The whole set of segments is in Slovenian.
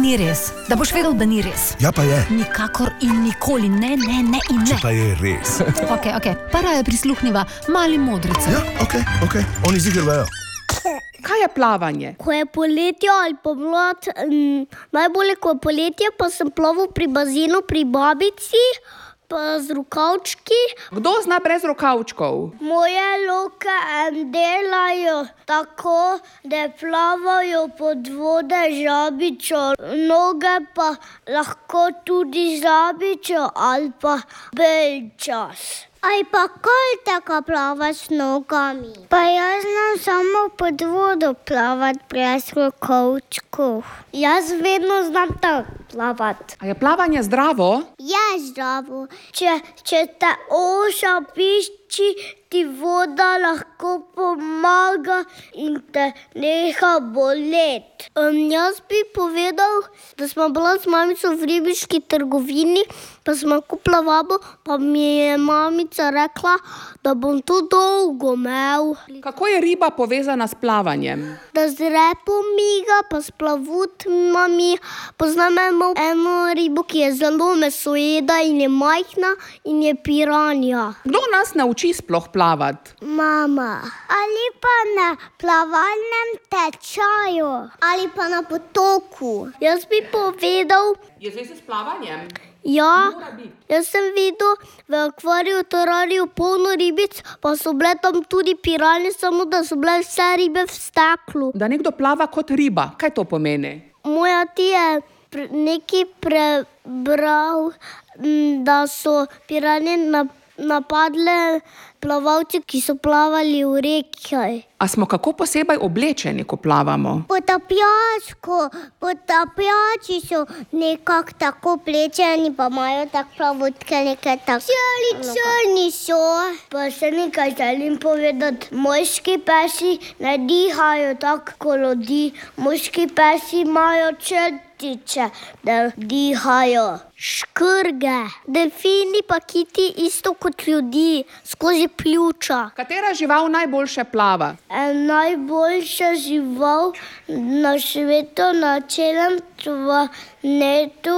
Ni res. Da boš vedel, da ni res. Ja, pa je. Nikakor in nikoli. Ne in ne. Če pa je res. Ok. Para je prisluhniva mali modrice. Ja, ok. Oni ziger vejo. Kaj je plavanje? Ko je poletje ali pomlad, najbolje, ko je poletje, pa sem plaval pri bazenu, pri babici, pa z rokavčki. Kdo zna brez rokavčkov? Moje roke delajo tako, da plavajo pod vode žabičo, noge pa lahko tudi žabičo ali pa belčas. Aj pa kaj tako plavaš nogami? Pa jaz znam samo pod vodo plavati brez rokavčkov. Jaz vedno znam tako plavati. A je plavanje zdravo? Je zdravo. Če te oša pišči, ti voda lahko pomaga in te neha boleti. Jaz bi povedal, da smo bila z mamico v ribiški trgovini, pa smo kupila vabo, pa mi je mamica rekla, da bom to dolgo imel. Kako je riba povezana s plavanjem? Da z repom miga, pa s plavutmami. Poznam eno ribo, ki je zelo mesojeda in je majhna in je piranja. Kdo nas nauči sploh plavati? Mama. Ali pa na plavalnem tečaju. Ali pa na potoku. Jaz bi povedal... Je zvezi s plavanjem? Ja, jaz sem videl v akvariju terariju polno ribic, pa so bile tam tudi piranje, samo da so bile vse ribe v steklu. Da nekdo plava kot riba, kaj to pomeni? Moj ati je nekaj prebral, da so piranje napadle plavalci, ki so plavali v reki. A smo kako posebej oblečeni, ko plavamo? Potapljači so nekako tako oblečeni, pa imajo tako plavutke, nekaj tako. Črni so. Pa še nekaj želim povedati. Moški pesi ne dihajo tako kot ljudi. Moški pesi imajo črtiče, da dihajo. Škrge. Delfini pa kiti isto kot ljudi, skozi pljuča. Katera žival najboljše plava? Najboljša žival na svetu, na celem planetu,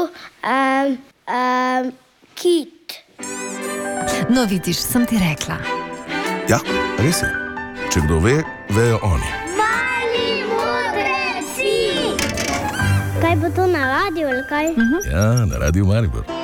kit. No, vidiš, sem ti rekla. Ja, res je. Če kdo ve, vejo oni. Mali modreci! Kaj bo to na radiju ali kaj? Ja, na Radiu Maribor.